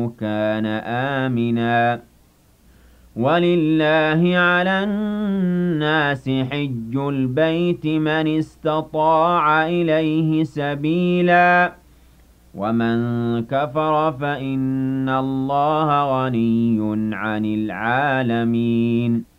كان آمنا ولله على الناس حج البيت من استطاع إليه سبيلا ومن كفر فإن الله غني عن العالمين